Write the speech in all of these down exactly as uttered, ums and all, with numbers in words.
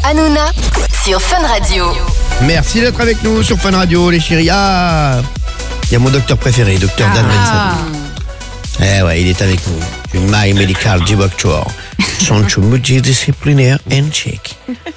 Hanouna sur Fun Radio. Merci d'être avec nous sur Fun Radio, les chéris. Ah, il y a mon docteur préféré, docteur Ah. Dan Benson. Eh ouais, il est avec nous. Du My Medical Doctor. Centre multidisciplinaire and check.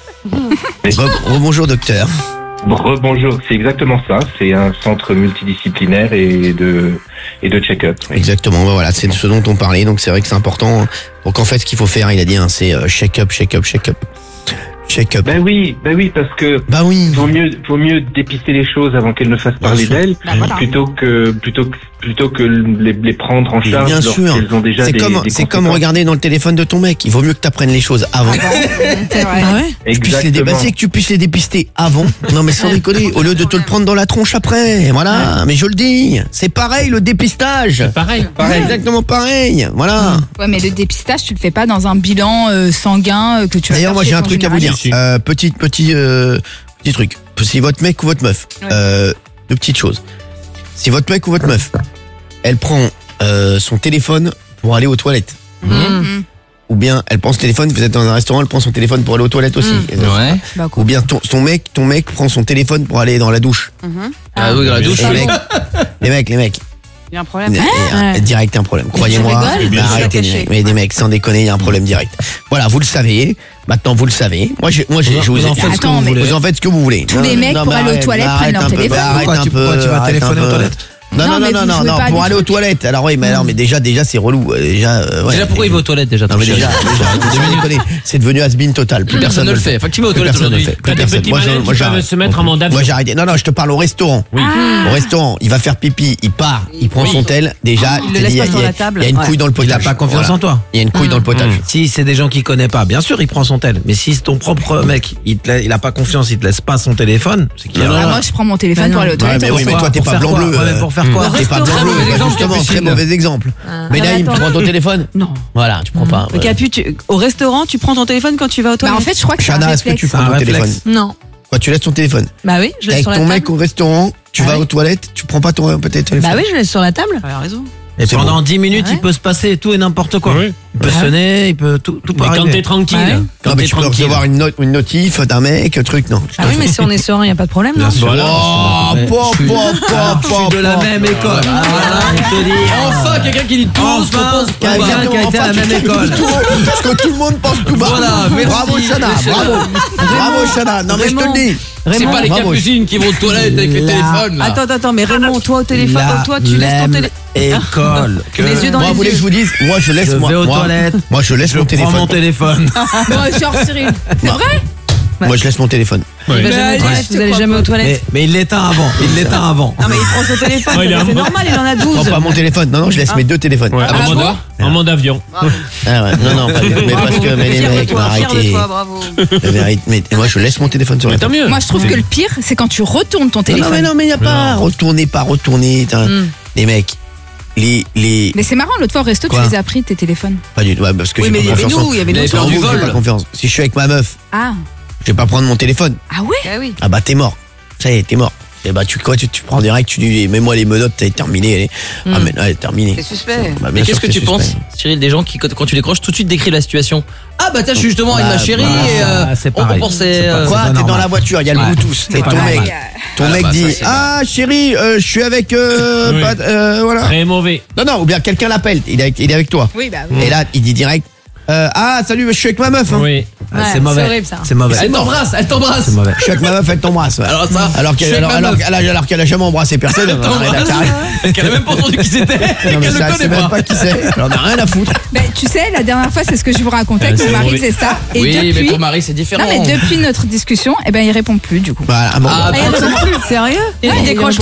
Re- Bonjour docteur. Rebonjour, c'est exactement ça. C'est un centre multidisciplinaire et de et de check-up. Oui. Exactement, voilà, c'est de ce dont on parlait, donc c'est vrai que c'est important. Donc en fait, ce qu'il faut faire, il a dit, hein, c'est euh, check-up, check-up, check-up. Check-up. Ben oui, ben oui, parce que Bah oui. vaut mieux vaut mieux dépister les choses avant qu'elles ne fassent parler sûr. d'elles, Bah voilà. plutôt que plutôt que plutôt que les, les prendre en charge Bien sûr. lorsqu'elles ont déjà C'est des, comme, des c'est comme conséquences. regarder dans le téléphone de ton mec. Il vaut mieux que tu apprennes les choses avant. C'est vrai. Ah ouais Tu puisses les Exactement. dépasser, que tu puisses les dépister avant. Non mais sans déconner, au lieu de te le prendre dans la tronche après. Voilà, mais je le dis, c'est pareil le dépistage. Pareil. Pareil, exactement pareil. Voilà. Ouais, mais le dépistage, tu le fais pas dans un bilan euh, sanguin euh, que tu vas D'ailleurs, faire moi chez j'ai un ton truc à vous dire. généraliste. Euh, petit, petit, euh, petit truc. Si votre mec ou votre meuf, Ouais. euh, deux petites choses. Si votre mec ou votre meuf, elle prend euh, son téléphone pour aller aux toilettes, Mhm. ou bien elle prend son téléphone, vous êtes dans un restaurant, elle prend son téléphone pour aller aux toilettes aussi. Ouais. Bah, Ou cool. bien ton, ton mec, ton mec prend son téléphone pour aller dans la douche. Ah oui, dans la douche. Les mecs, les mecs, les mecs. Il y a un problème. Il y a un- Ouais. direct un problème. Croyez-moi. rigoles Mais Bien sûr. arrêtez, les Caché. mecs. Mais des mecs, sans déconner, il y a un problème direct. Voilà, vous le savez. Maintenant, vous le savez. Moi, j'ai, moi, j'ai, Vous je vous ai en faites ce que Attends, vous mais- voulez. Vous en faites ce que vous voulez. Tous les mecs, pour mais aller aux arrête, toilettes, mais prennent arrête leur un peu, téléphone. mais arrête Pourquoi un tu- peu, pourquoi tu vas arrête téléphoner un aux peu. toilettes Non, Non, non, mais non, vous non, jouez non, pas à pour des aller aux trucs. toilettes. Alors oui, mais non, mais déjà, déjà, c'est relou. Euh, Déjà, euh, ouais. Déjà, pourquoi il va aux toilettes déjà Non, mais déjà, déjà, sans déconner, c'est devenu has-been total. Plus Personne ne le fait. Effectivement, aux Plus toilettes personne ne le aujourd'hui. fait. Plus T'as des personne. petits Moi, je- malins moi, qui peuvent j'arrête. se mettre en mode avion. Moi, j'ai arrêté. Non, non, je te parle au restaurant. Au restaurant, il va faire pipi, il part, il prend son tel. Déjà, Il il le te laisse dit, pas il y sur a- la table. il y a une Ouais. couille dans le Il a potage. pas confiance Voilà. en toi. Il y a une couille dans le potage. Si c'est des gens qu'il connaît pas, bien sûr, il prend son tel. Mais si ton propre mec, il, te la- il a pas confiance, il te laisse pas son téléphone, c'est qu'il y a. Non, Ah, moi, je prends mon téléphone Bah pour aller aux non. toilettes. Ouais, mais oui, mais Pourquoi toi, t'es Pour pas faire blanc quoi bleu. Ouais, mais euh, pour faire quoi T'es pas Restaurant. blanc bleu. Mauvais bah, exemple, Justement, très Capucine. mauvais exemple. Mais Mais Naïm, tu attends. prends ton téléphone? Non. Voilà, tu prends pas. Mais Capu, tu- au restaurant, tu prends ton téléphone quand tu vas aux Bah, toilettes. en fait, je crois que c'est un Chana, est-ce que tu réflexe. prends Un ton réflexe. téléphone? Non. Quoi, tu laisses ton téléphone? Bah oui, je laisse Avec sur la ton table. mec au restaurant, tu Ah vas oui. aux toilettes, tu prends pas ton peut-être téléphone? Bah oui, je laisse sur la table. Tu as raison. Et C'est pendant bon. dix minutes, Ouais. il peut se passer tout et n'importe quoi. Oui. Il peut sonner, il peut tout, tout peut Mais quand arriver. t'es tranquille, Ouais. quand Non, mais t'es tu peux tranquille. recevoir une, note, une notif d'un mec, un truc, non. Ah oui, mais si on est serein, il n'y a pas de problème, non? Bien sûr. Oh, Ouais. pop, Je suis- pop, Alors, pop, je suis de la pop. même école. Ah, voilà, on te dit. Enfin, quelqu'un qui dit tout. Enfin, quelqu'un qui a été à la même école. Parce que tout le monde pense tout bas. Voilà, merci. Bravo, Chana, Merci, bravo. Bravo, Chana. Non, mais je te Raymond. le dis. C'est pas les Bravo. capucines qui vont aux toilettes avec les La- téléphones. là. Attends, attends, attends, mais Raymond, toi au téléphone, La toi tu laisses ton même téléphone. école. que Les yeux dans Moi, les vous voulez que yeux. je vous dise, moi, je laisse Je moi. vais aux moi, toilettes. Moi, je laisse Je mon prends téléphone. mon téléphone. Bon, genre, Cyril. C'est vrai? Moi, je laisse mon téléphone. Il va Ouais. jamais aux Mais toilettes, je te vous allez crois jamais pas. aux toilettes. Mais, mais il l'éteint avant. Il l'éteint avant. Non, mais il prend son téléphone, Ouais, il est c'est un- normal, il en a Non, douze. pas mon téléphone. Non, non, je laisse mes deux téléphones. Ouais, Ah, en bon mode- en mode avion. Ah ouais, non, non, pas- mais parce que mais les Fier de mecs, toi, fier de arrêtez. toi, bravo. La vérité, mais moi, je laisse mon téléphone sur la Mais tant table. mieux. Moi, je trouve que le pire, c'est quand tu retournes ton Non, non, mais téléphone. non, mais il n'y a pas. Retournez, pas retourner. t'as- Hmm. Les mecs, les. les Mais c'est marrant, l'autre fois au resto, tu Quoi les as pris, tes téléphones. Pas du tout, ouais, parce que Oui, j'ai mais pas il y avait confiance en- nous, il y avait Il nous avait sur peur En du vous, j'ai vol. pas confiance. Si je suis avec ma meuf, Ah. je vais pas prendre mon téléphone. Ah ouais? Ah oui. Ah bah t'es mort. Ça y est, t'es mort. Et bah tu quoi, tu, tu prends direct, tu dis mets-moi les menottes, t'es terminé. Elle est... Ah mais là, elle est terminée. C'est suspect. Bah, bien Mais sûr qu'est-ce que c'est tu penses, suspect. Cyril, des gens qui, quand quand tu décroches, tout de suite décrivent la situation? Ah bah tiens, je suis justement avec Bah, ma chérie bah, et euh, bah, c'est on pareil. pensait, C'est pas- euh, c'est Quoi, pas t'es dans normal. la voiture, il y a le Ouais. Bluetooth. C'est Et pas ton normal. mec, ton Ah, mec bah, dit ça, c'est- ah chérie, euh, je suis avec euh, Oui. pas- euh, voilà. Très mauvais. Non non, ou bien quelqu'un l'appelle, il est avec, il est avec toi. Oui, bah oui. Et là, il dit direct euh, ah salut, je suis avec ma meuf. Hein. Oui. Ah, Ouais, c'est mauvais. c'est horrible, ça. C'est mauvais. Elle t'embrasse, elle t'embrasse. C'est mauvais. Je suis avec ma meuf, elle t'embrasse. ouais. Alors ça, alors je qu'elle suis avec alors, ma alors, meuf. alors, alors qu'elle a jamais embrassé personne. elle a rien à carrer. Qu'elle a même pas entendu qui c'était. Non mais Qu'elle ça, le elle sait connaît même pas. pas qui c'est. Elle en a rien à foutre. Ben, tu sais, la dernière fois, c'est ce que je vous racontais, Ah, que c'est mon mari mauvais. faisait ça. Et Oui, mais depuis... ton mari, c'est différent. Non, mais depuis notre discussion, eh ben, il répond plus, du coup. Voilà, bon. Ah, Ah, il répond plus. Sérieux? Ouais, Il il décroche